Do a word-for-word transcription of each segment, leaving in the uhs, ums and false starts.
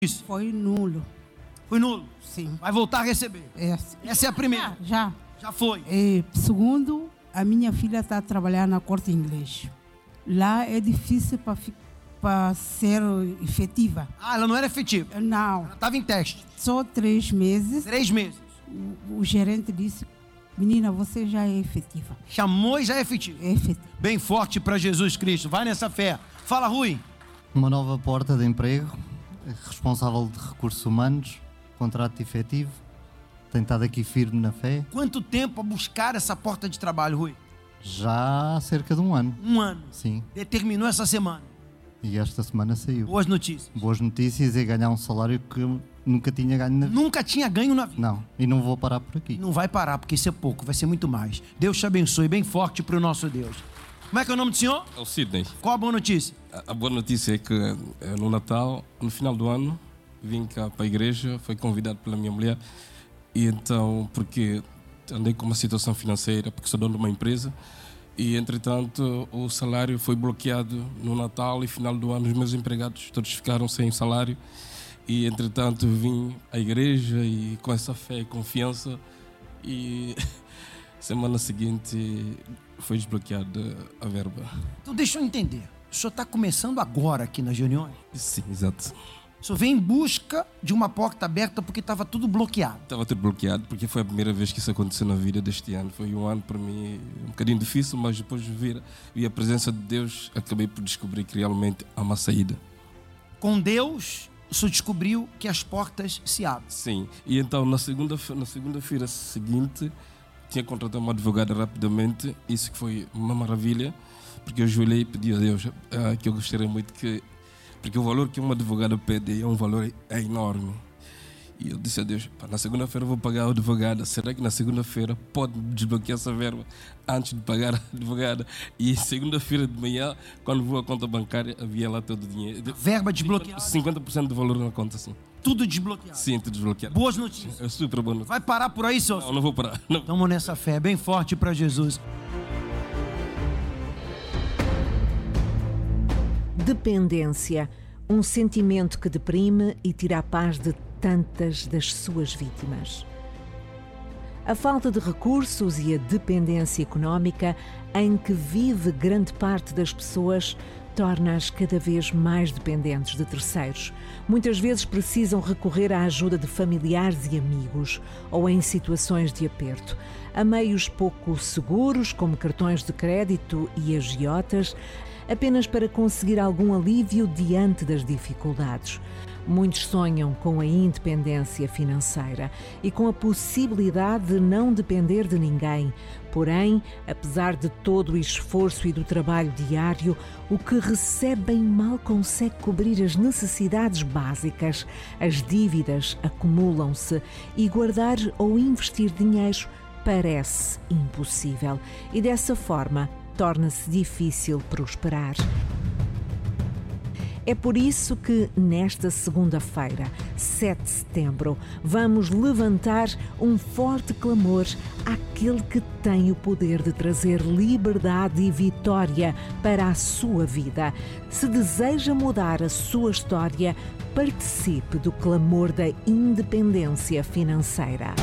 Isso. Foi nulo. Foi nulo? Sim. Vai voltar a receber? É. Essa é a primeira? Já. Já foi? E, segundo, a minha filha está a trabalhar na corte inglês. Lá é difícil para ser efetiva. Ah, ela não era efetiva? Não. Ela estava em teste? Só três meses. Três meses? O, o gerente disse, menina, você já é efetiva. Chamou e já é efetiva? É efetiva. Bem forte para Jesus Cristo. Vai nessa fé. Fala, Rui. Uma nova porta de emprego, responsável de recursos humanos, contrato efetivo, tem estado aqui firme na fé. Quanto tempo a buscar essa porta de trabalho, Rui? Já há cerca de um ano. Um ano? Sim. Determinou essa semana? E esta semana saiu. Boas notícias. Boas notícias e ganhar um salário que eu nunca tinha ganho na vida. Nunca tinha ganho na vida? Não, e não vou parar por aqui. Não vai parar, porque isso é pouco, vai ser muito mais. Deus te abençoe bem forte para o nosso Deus. Como é que é o nome do senhor? É o Sidney. Qual a boa notícia? A, a boa notícia é que é, no Natal, no final do ano, vim cá para a igreja, fui convidado pela minha mulher, e então, porque andei com uma situação financeira, porque sou dono de uma empresa, e entretanto o salário foi bloqueado no Natal e final do ano os meus empregados todos ficaram sem salário, e entretanto vim à igreja e com essa fé e confiança, e semana seguinte foi desbloqueada a verba. Então deixa eu entender, o senhor está começando agora aqui nas reuniões? Sim, exato. O senhor vem em busca de uma porta aberta porque estava tudo bloqueado? Estava tudo bloqueado porque foi a primeira vez que isso aconteceu na vida deste ano. Foi um ano para mim um bocadinho difícil, mas depois de ver vi a presença de Deus, acabei por descobrir que realmente há uma saída. Com Deus, o senhor descobriu que as portas se abrem? Sim, e então na segunda-feira, na segunda-feira seguinte tinha contratado uma advogada rapidamente, isso que foi uma maravilha, porque eu ajoelhei e pedi a Deus uh, que eu gostaria muito que... Porque o valor que uma advogada pede é um valor é enorme. E eu disse a Deus, na segunda-feira eu vou pagar a advogada. Será que na segunda-feira pode desbloquear essa verba antes de pagar a advogada? E segunda-feira de manhã, quando vou à conta bancária, havia lá todo o dinheiro. Verba desbloqueada? cinquenta por cento do valor na conta, sim. Tudo desbloqueado? Sim, tudo desbloqueado. Boas notícias? É super boa notícia. Vai parar por aí, senhor? Não, não vou parar. Não. Estamos nessa fé, bem forte para Jesus. Dependência, um sentimento que deprime e tira a paz de tantas das suas vítimas. A falta de recursos e a dependência económica em que vive grande parte das pessoas torna-as cada vez mais dependentes de terceiros. Muitas vezes precisam recorrer à ajuda de familiares e amigos ou em situações de aperto. A meios pouco seguros, como cartões de crédito e agiotas, apenas para conseguir algum alívio diante das dificuldades. Muitos sonham com a independência financeira e com a possibilidade de não depender de ninguém. Porém, apesar de todo o esforço e do trabalho diário, o que recebem mal consegue cobrir as necessidades básicas. As dívidas acumulam-se e guardar ou investir dinheiro parece impossível. E dessa forma, torna-se difícil prosperar. É por isso que, nesta segunda-feira, sete de setembro, vamos levantar um forte clamor àquele que tem o poder de trazer liberdade e vitória para a sua vida. Se deseja mudar a sua história, participe do clamor da independência financeira.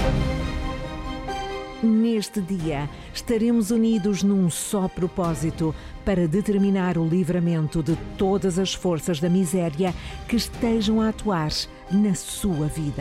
Neste dia, estaremos unidos num só propósito para determinar o livramento de todas as forças da miséria que estejam a atuar na sua vida.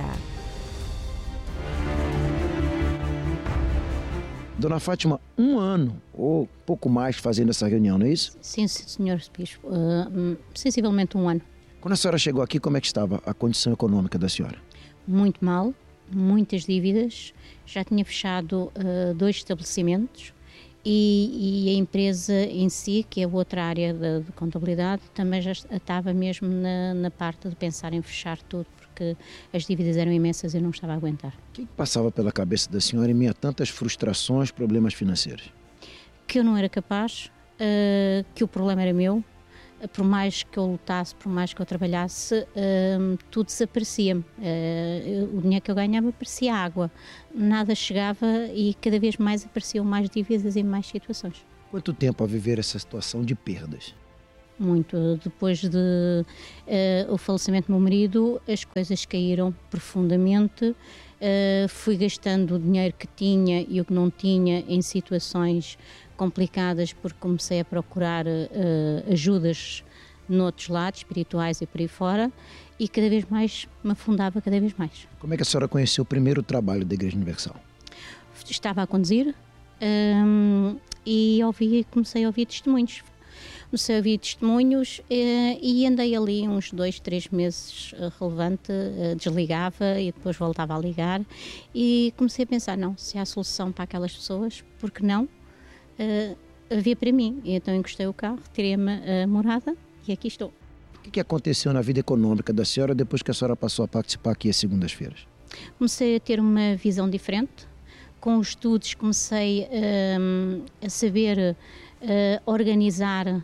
Dona Fátima, um ano ou pouco mais fazendo essa reunião, não é isso? Sim, senhor Bispo, uh, sensivelmente um ano. Quando a senhora chegou aqui, como é que estava a condição econômica da senhora? Muito mal, muitas dívidas, já tinha fechado uh, dois estabelecimentos e, e a empresa em si, que é outra área de, de contabilidade, também já estava mesmo na, na parte de pensar em fechar tudo, porque as dívidas eram imensas e eu não estava a aguentar. O que passava pela cabeça da senhora em meio a tantas frustrações, problemas financeiros? Que eu não era capaz, uh, que o problema era meu. Por mais que eu lutasse, por mais que eu trabalhasse, uh, tudo desaparecia-me. Uh, o dinheiro que eu ganhava parecia água. Nada chegava e cada vez mais apareciam mais dívidas e mais situações. Quanto tempo a viver essa situação de perdas? muito. Depois de uh, o falecimento do meu marido, as coisas caíram profundamente. Uh, fui gastando o dinheiro que tinha e o que não tinha em situações complicadas, porque comecei a procurar uh, ajudas noutros lados, espirituais e por aí fora, e cada vez mais me afundava cada vez mais. Como é que a senhora conheceu o primeiro trabalho da Igreja Universal? Estava a conduzir um, e ouvi, comecei a ouvir testemunhos. Comecei a ouvir testemunhos eh, e andei ali uns dois, três meses eh, relevante, eh, desligava e depois voltava a ligar e comecei a pensar, não, se há solução para aquelas pessoas, por que não? Uh, havia para mim. E então encostei o carro, tirei-me a morada e aqui estou. O que aconteceu na vida econômica da senhora depois que a senhora passou a participar aqui às segundas-feiras? Comecei a ter uma visão diferente. Com os estudos comecei uh, a saber uh, organizar uh,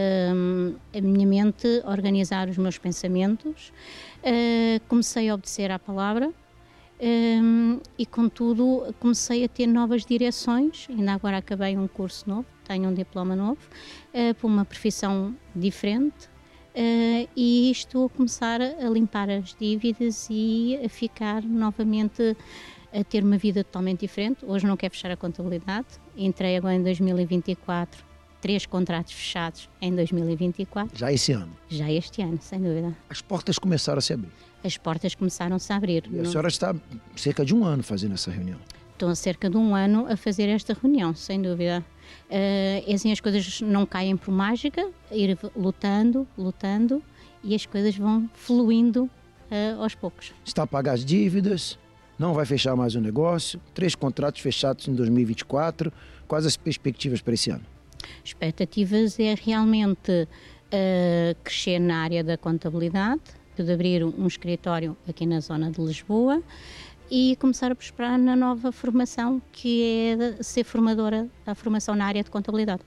a minha mente, organizar os meus pensamentos. Uh, comecei a obedecer à palavra. Um, e contudo comecei a ter novas direções, ainda agora acabei um curso novo, tenho um diploma novo, uh, para uma profissão diferente uh, e estou a começar a limpar as dívidas e a ficar novamente a ter uma vida totalmente diferente. Hoje não quero fechar a contabilidade, entrei agora em dois mil e vinte e quatro, três contratos fechados em dois mil e vinte e quatro. Já esse ano? Já este ano, sem dúvida. As portas começaram a se abrir? As portas começaram-se a abrir. E a senhora está cerca de um ano fazendo essa reunião? Estou há cerca de um ano a fazer esta reunião, sem dúvida. Uh, assim, as coisas não caem por mágica, ir lutando, lutando, e as coisas vão fluindo uh, aos poucos. Está a pagar as dívidas, não vai fechar mais o negócio, três contratos fechados em dois mil e vinte e quatro. Quais as perspectivas para esse ano? Expectativas é realmente uh, crescer na área da contabilidade, de abrir um escritório aqui na zona de Lisboa e começar a prosperar na nova formação, que é ser formadora da formação na área de contabilidade.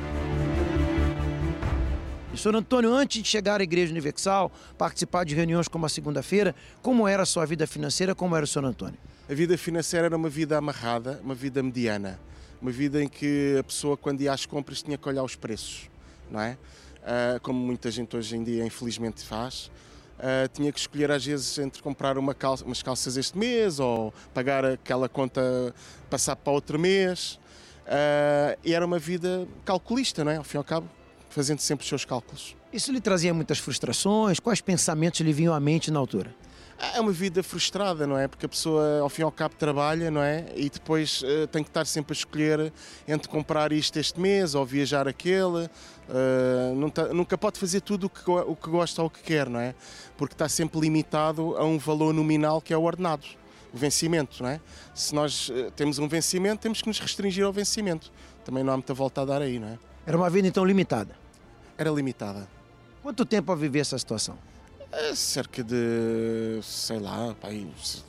senhor Antônio, antes de chegar à Igreja Universal, participar de reuniões como a segunda-feira, como era a sua vida financeira, como era o senhor Antônio? A vida financeira era uma vida amarrada, uma vida mediana, uma vida em que a pessoa, quando ia às compras, tinha que olhar os preços, não é? Uh, como muita gente hoje em dia, infelizmente, faz. Uh, tinha que escolher às vezes entre comprar uma calça, umas calças este mês ou pagar aquela conta, passar para outro mês. Uh, e era uma vida calculista, não é? Ao fim e ao cabo, fazendo sempre os seus cálculos. Isso lhe trazia muitas frustrações? Quais pensamentos lhe vinham à mente na altura? É uma vida frustrada, não é? Porque a pessoa, ao fim e ao cabo, trabalha, não é? E depois uh, tem que estar sempre a escolher entre comprar isto este mês ou viajar aquele. Uh, nunca, nunca pode fazer tudo o que, o que gosta ou o que quer, não é? Porque está sempre limitado a um valor nominal que é o ordenado, o vencimento, não é? Se nós uh, temos um vencimento, temos que nos restringir ao vencimento. Também não há muita volta a dar aí, não é? Era uma vida, então, limitada? Era limitada. Quanto tempo a viver essa situação? É cerca de, sei lá, pai,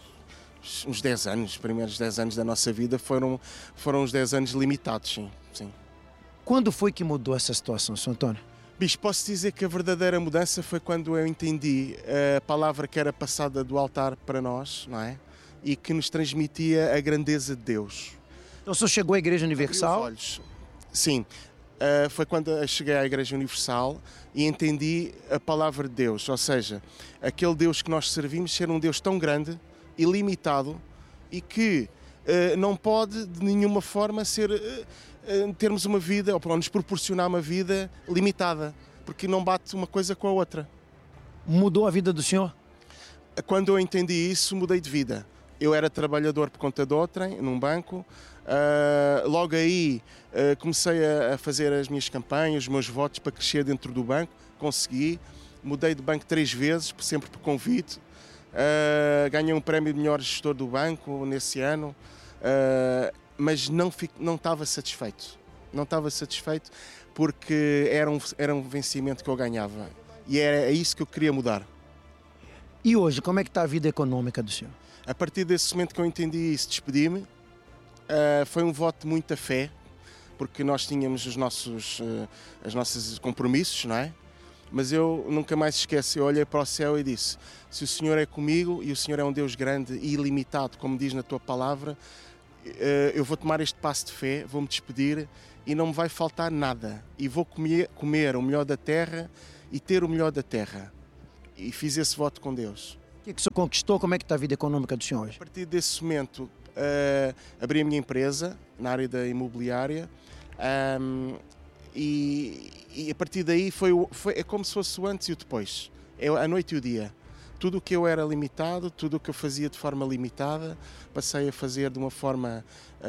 uns dez anos, os primeiros dez anos da nossa vida foram, foram uns dez anos limitados, sim, sim. Quando foi que mudou essa situação, senhor Antônio? Bicho, posso dizer que a verdadeira mudança foi quando eu entendi a palavra que era passada do altar para nós, não é? E que nos transmitia a grandeza de Deus. Então o senhor chegou à Igreja Universal? Abriu os olhos. Sim. Uh, foi quando eu cheguei à Igreja Universal e entendi a palavra de Deus, ou seja, aquele Deus que nós servimos ser um Deus tão grande, ilimitado e que uh, não pode de nenhuma forma ser, uh, uh, termos uma vida, ou nos proporcionar uma vida limitada, porque não bate uma coisa com a outra. Mudou a vida do senhor? Quando eu entendi isso, mudei de vida. Eu era trabalhador por conta de outrem, num banco. Uh, logo aí uh, comecei a, a fazer as minhas campanhas, os meus votos para crescer dentro do banco. Consegui. Mudei de banco três vezes, sempre por convite. Uh, ganhei um prémio de melhor gestor do banco nesse ano. Uh, mas não, fico, não estava satisfeito. Não estava satisfeito porque era um, era um vencimento que eu ganhava. E é isso que eu queria mudar. E hoje, como é que está a vida econômica do senhor? A partir desse momento que eu entendi isso, despedi-me. Uh, foi um voto de muita fé, porque nós tínhamos os nossos, uh, os nossos compromissos, não é? Mas eu nunca mais esqueci, eu olhei para o céu e disse, se o Senhor é comigo e o Senhor é um Deus grande e ilimitado, como diz na tua palavra, uh, eu vou tomar este passo de fé, vou-me despedir e não me vai faltar nada. E vou comer, comer o melhor da terra e ter o melhor da terra. E fiz esse voto com Deus. O que, que o senhor conquistou? Como é que está a vida econômica do senhor hoje? A partir desse momento, uh, abri a minha empresa na área da imobiliária um, e, e a partir daí foi, foi, é como se fosse o antes e o depois. É a noite e o dia. Tudo o que eu era limitado, tudo o que eu fazia de forma limitada, passei a fazer de uma forma...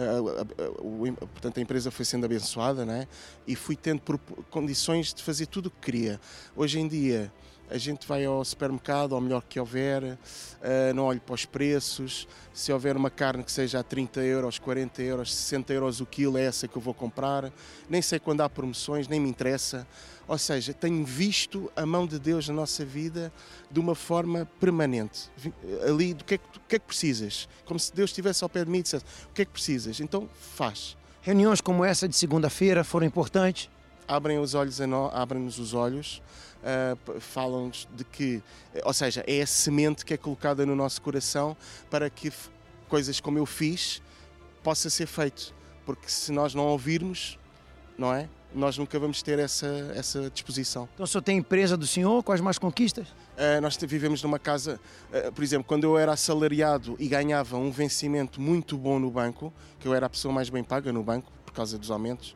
Uh, uh, uh, portanto, a empresa foi sendo abençoada, né? E fui tendo condições de fazer tudo o que queria. Hoje em dia, a gente vai ao supermercado, ao melhor que houver, uh, não olho para os preços. Se houver uma carne que seja a trinta euros, quarenta euros, sessenta euros o quilo, é essa que eu vou comprar. Nem sei quando há promoções, nem me interessa. Ou seja, tenho visto a mão de Deus na nossa vida de uma forma permanente. Ali, do que é que, do que, é que precisas? Como se Deus estivesse ao pé de mim e dissesse, o que é que precisas? Então, faz. Reuniões como essa de segunda-feira foram importantes? Abrem os olhos a nós, abrem-nos os olhos, uh, falam-nos de que, ou seja, é a semente que é colocada no nosso coração para que f- coisas como eu fiz possa ser feito. Porque se nós não ouvirmos, não é? Nós nunca vamos ter essa, essa disposição. Então o senhor tem empresa do senhor? Quais mais conquistas? Uh, nós vivemos numa casa, uh, por exemplo, quando eu era assalariado e ganhava um vencimento muito bom no banco, que eu era a pessoa mais bem paga no banco, por causa dos aumentos,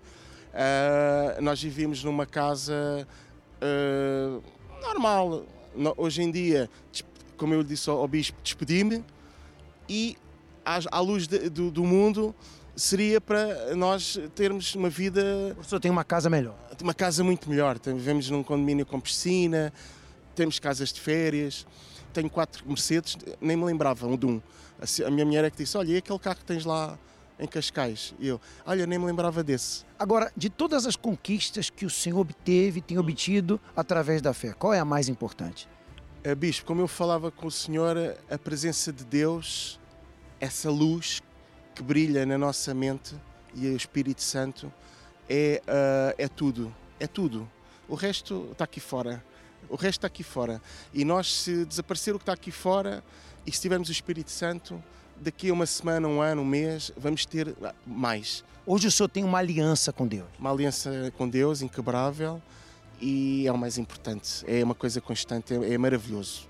uh, nós vivíamos numa casa uh, normal. No, hoje em dia, como eu disse ao, ao bispo, despedi-me e à, à luz de, do, do mundo... seria para nós termos uma vida... O senhor tem uma casa melhor? Uma casa muito melhor. Vivemos num condomínio com piscina, temos casas de férias, tenho quatro Mercedes, nem me lembrava de um. A minha mulher é que disse, olha, e aquele carro que tens lá em Cascais? E eu, olha, nem me lembrava desse. Agora, de todas as conquistas que o senhor obteve, tem obtido através da fé, qual é a mais importante? Uh, Bispo, como eu falava com o senhor, a presença de Deus, essa luz que brilha na nossa mente e o Espírito Santo é, uh, é tudo, é tudo. O resto está aqui fora, o resto está aqui fora. E nós, se desaparecer o que está aqui fora e se tivermos o Espírito Santo, daqui a uma semana, um ano, um mês, vamos ter mais. Hoje o senhor tem uma aliança com Deus? Uma aliança com Deus inquebrável e é o mais importante, é uma coisa constante, é, é maravilhoso.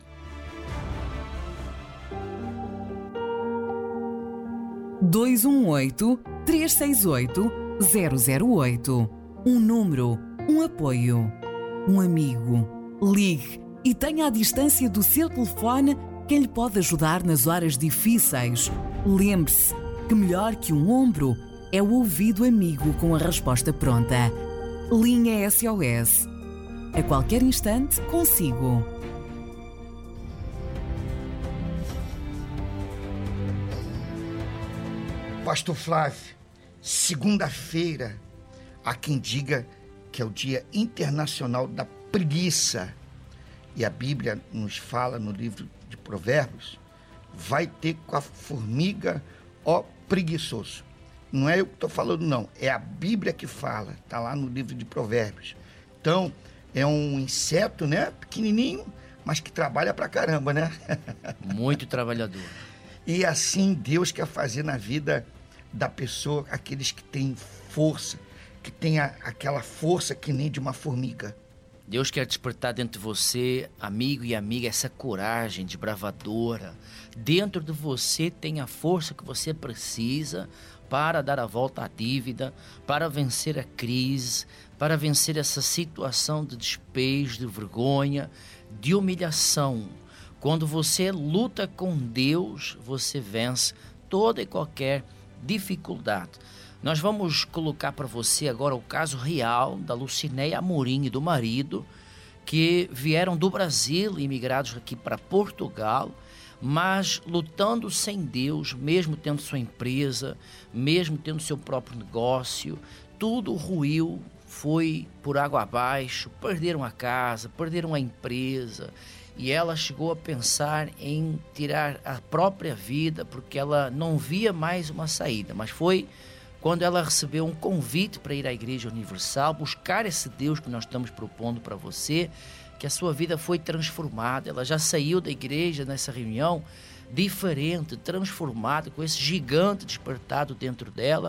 dois um oito, três seis oito, zero zero oito. Um número, um apoio, um amigo. Ligue e tenha à distância do seu telefone quem lhe pode ajudar nas horas difíceis. Lembre-se que melhor que um ombro é o ouvido amigo com a resposta pronta. Linha S O S. A qualquer instante, consigo. Pastor Flávio, segunda-feira, há quem diga que é o Dia Internacional da Preguiça. E a Bíblia nos fala no livro de Provérbios, vai ter com a formiga, ó preguiçoso. Não é eu que estou falando, não. É a Bíblia que fala, está lá no livro de Provérbios. Então, é um inseto, né, pequenininho, mas que trabalha pra caramba, né? Muito trabalhador. E assim Deus quer fazer na vida da pessoa, aqueles que têm força, que têm a, aquela força que nem de uma formiga. Deus quer despertar dentro de você, amigo e amiga, essa coragem desbravadora. Dentro de você tem a força que você precisa para dar a volta à dívida, para vencer a crise, para vencer essa situação de despejo, de vergonha, de humilhação. Quando você luta com Deus, você vence toda e qualquer dificuldade. Nós vamos colocar para você agora o caso real da Lucinéia Amorim e do marido, que vieram do Brasil, imigrados aqui para Portugal, mas lutando sem Deus, mesmo tendo sua empresa, mesmo tendo seu próprio negócio, tudo ruiu, foi por água abaixo, perderam a casa, perderam a empresa, e ela chegou a pensar em tirar a própria vida, porque ela não via mais uma saída. Mas foi quando ela recebeu um convite para ir à Igreja Universal, buscar esse Deus que nós estamos propondo para você, que a sua vida foi transformada. Ela já saiu da igreja nessa reunião diferente, transformada, com esse gigante despertado dentro dela.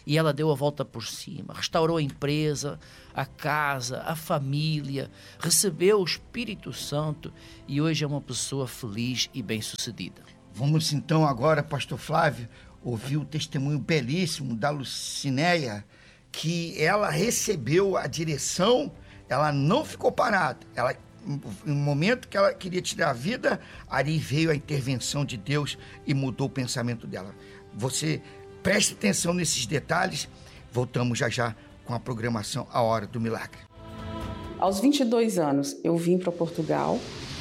e ela deu a volta por cima, restaurou a empresa, a casa, a família, recebeu o Espírito Santo e hoje é uma pessoa feliz e bem-sucedida. Vamos então agora, pastor Flávio, ouvir o testemunho belíssimo da Lucinéia, que ela recebeu a direção, ela não ficou parada, ela, no momento que ela queria tirar a vida, ali veio a intervenção de Deus e mudou o pensamento dela. Você preste atenção nesses detalhes, voltamos já já com a programação A Hora do Milagre. Aos vinte e dois anos, eu vim para Portugal.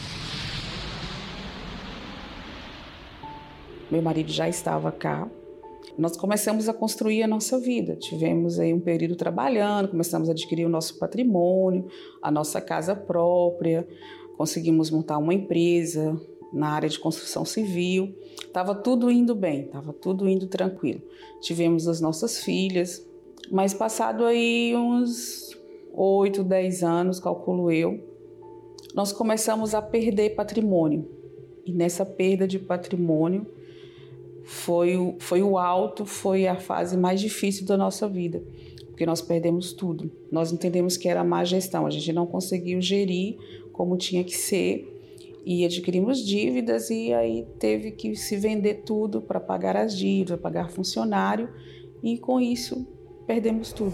Meu marido já estava cá. Nós começamos a construir a nossa vida. Tivemos aí um período trabalhando, começamos a adquirir o nosso patrimônio, a nossa casa própria, conseguimos montar uma empresa na área de construção civil. Estava tudo indo bem, estava tudo indo tranquilo. Tivemos as nossas filhas, mas passado aí uns oito, dez anos, calculo eu, nós começamos a perder patrimônio. E nessa perda de patrimônio, Foi o, foi o alto, foi a fase mais difícil da nossa vida, porque nós perdemos tudo. Nós entendemos que era má gestão, a gente não conseguiu gerir como tinha que ser e adquirimos dívidas e aí teve que se vender tudo para pagar as dívidas, pagar funcionário e com isso perdemos tudo.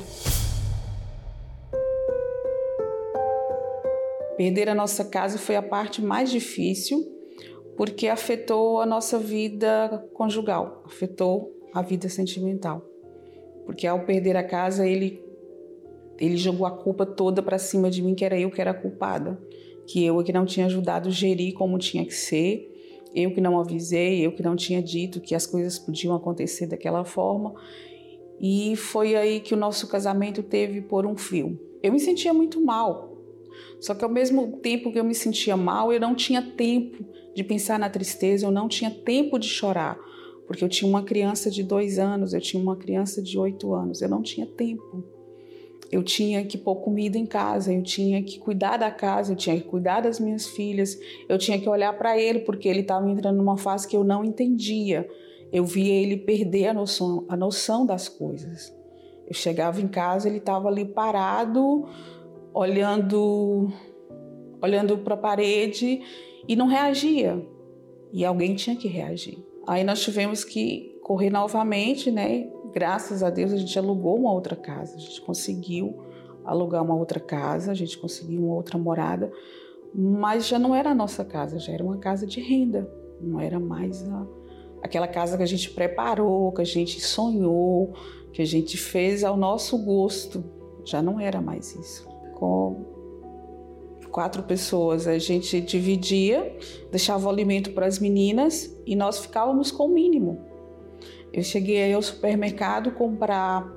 Perder a nossa casa foi a parte mais difícil, porque afetou a nossa vida conjugal, afetou a vida sentimental. Porque ao perder a casa, ele, ele jogou a culpa toda para cima de mim, que era eu que era a culpada, que eu que não tinha ajudado a gerir como tinha que ser, eu que não avisei, eu que não tinha dito que as coisas podiam acontecer daquela forma. E foi aí que o nosso casamento teve por um fio. Eu me sentia muito mal, só que ao mesmo tempo que eu me sentia mal, eu não tinha tempo de pensar na tristeza, eu não tinha tempo de chorar, porque eu tinha uma criança de dois anos, eu tinha uma criança de oito anos, eu não tinha tempo. Eu tinha que pôr comida em casa, eu tinha que cuidar da casa, eu tinha que cuidar das minhas filhas, eu tinha que olhar para ele, porque ele estava entrando numa fase que eu não entendia. Eu via ele perder a noção, a noção das coisas. Eu chegava em casa, ele estava ali parado, olhando, olhando para a parede, e não reagia, e alguém tinha que reagir. Aí nós tivemos que correr novamente, né? Graças a Deus a gente alugou uma outra casa, a gente conseguiu alugar uma outra casa, a gente conseguiu uma outra morada, mas já não era a nossa casa, já era uma casa de renda, não era mais a, aquela casa que a gente preparou, que a gente sonhou, que a gente fez ao nosso gosto, já não era mais isso. Com quatro pessoas, a gente dividia, deixava o alimento para as meninas e nós ficávamos com o mínimo. Eu cheguei aí ao supermercado comprar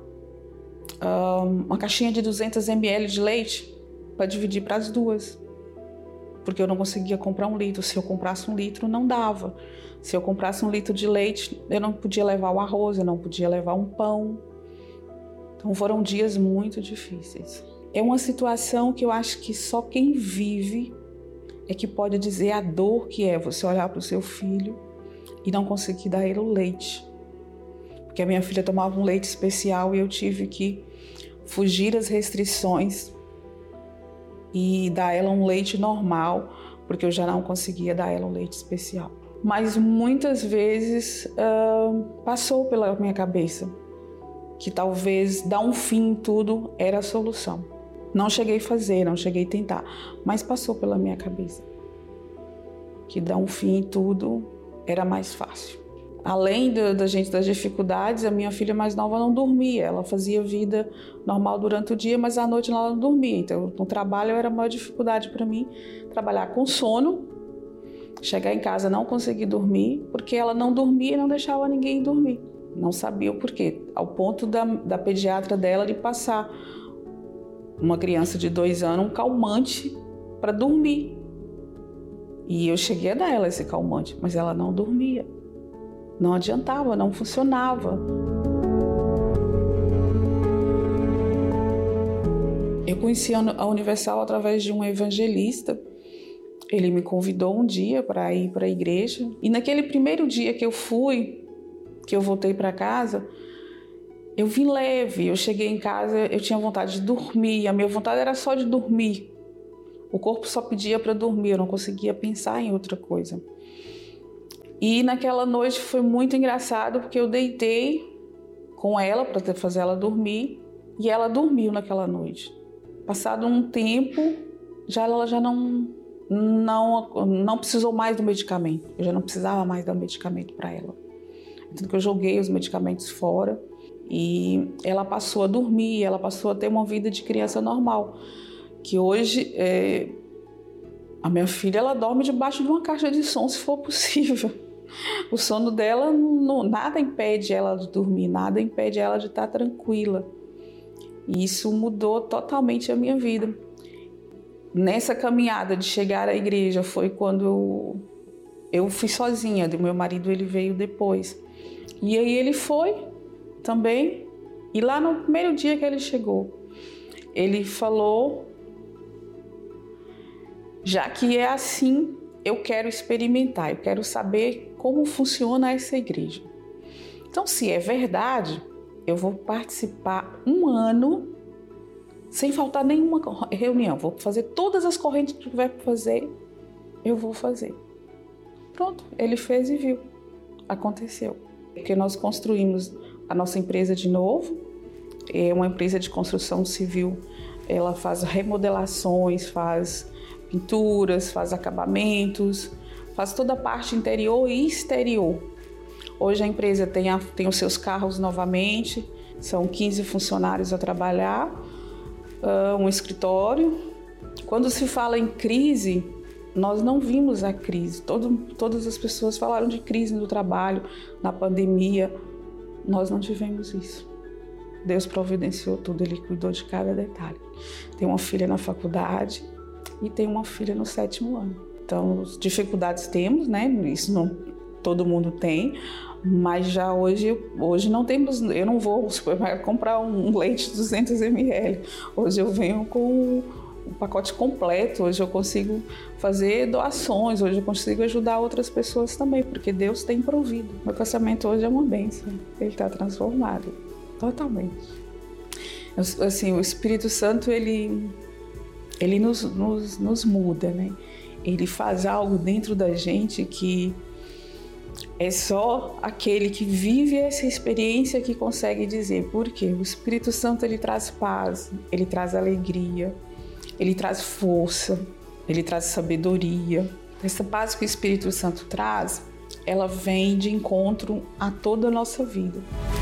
um, uma caixinha de duzentos mililitros de leite para dividir para as duas, porque eu não conseguia comprar um litro. Se eu comprasse um litro, não dava. Se eu comprasse um litro de leite, eu não podia levar o arroz, eu não podia levar um pão. Então foram dias muito difíceis. É uma situação que eu acho que só quem vive é que pode dizer a dor que é você olhar para o seu filho e não conseguir dar ele o leite. Porque a minha filha tomava um leite especial e eu tive que fugir das restrições e dar ela um leite normal, porque eu já não conseguia dar ela um leite especial. Mas muitas vezes uh, passou pela minha cabeça que talvez dar um fim em tudo era a solução. Não cheguei a fazer, não cheguei a tentar, mas passou pela minha cabeça que dar um fim em tudo era mais fácil. Além da, da gente das dificuldades, a minha filha mais nova não dormia, ela fazia vida normal durante o dia, mas à noite ela não dormia. Então, no trabalho era a maior dificuldade para mim, trabalhar com sono, chegar em casa não conseguir dormir, porque ela não dormia e não deixava ninguém dormir. Não sabia o porquê, ao ponto da, da pediatra dela de passar uma criança de dois anos um calmante para dormir. E eu cheguei a dar ela esse calmante, mas ela não dormia. Não adiantava, não funcionava. Eu conheci a Universal através de um evangelista. Ele me convidou um dia para ir para a igreja. E naquele primeiro dia que eu fui, que eu voltei para casa, eu vim leve, eu cheguei em casa, eu tinha vontade de dormir, a minha vontade era só de dormir. O corpo só pedia para dormir, eu não conseguia pensar em outra coisa. E naquela noite foi muito engraçado, porque eu deitei com ela para fazer ela dormir, e ela dormiu naquela noite. Passado um tempo, já ela já não, não, não precisou mais do medicamento, eu já não precisava mais dar medicamento para ela. Então eu joguei os medicamentos fora, e ela passou a dormir, ela passou a ter uma vida de criança normal. Que hoje, é, a minha filha, ela dorme debaixo de uma caixa de som, se for possível. O sono dela, não, nada impede ela de dormir, nada impede ela de estar tranquila. E isso mudou totalmente a minha vida. Nessa caminhada de chegar à igreja foi quando eu, eu fui sozinha, meu marido ele veio depois. E aí ele foi também, e lá no primeiro dia que ele chegou, ele falou: já que é assim, eu quero experimentar, eu quero saber como funciona essa igreja. Então, se é verdade, eu vou participar um ano sem faltar nenhuma reunião. Vou fazer todas as correntes que tiver para fazer, eu vou fazer. Pronto, ele fez e viu. Aconteceu. Porque nós construímos a nossa empresa de novo, é uma empresa de construção civil. Ela faz remodelações, faz pinturas, faz acabamentos, faz toda a parte interior e exterior. Hoje a empresa tem, a, tem os seus carros novamente, são quinze funcionários a trabalhar, uh, um escritório. Quando se fala em crise, nós não vimos a crise. Todo, todas as pessoas falaram de crise no trabalho, na pandemia. Nós não tivemos isso. Deus providenciou tudo, Ele cuidou de cada detalhe. Tem uma filha na faculdade e tem uma filha no sétimo ano. Então, dificuldades temos, né? Isso não todo mundo tem, mas já hoje, hoje não temos, eu não vou ao supermercado comprar um leite de duzentos mililitros. Hoje eu venho com o pacote completo, hoje eu consigo fazer doações, hoje eu consigo ajudar outras pessoas também, porque Deus tem provido. Meu casamento hoje é uma bênção, ele está transformado, totalmente. Assim, o Espírito Santo, ele, ele nos, nos, nos muda, né? Ele faz algo dentro da gente que é só aquele que vive essa experiência que consegue dizer. Por quê? O Espírito Santo, ele traz paz, ele traz alegria, ele traz força, ele traz sabedoria. Essa paz que o Espírito Santo traz, ela vem de encontro a toda a nossa vida.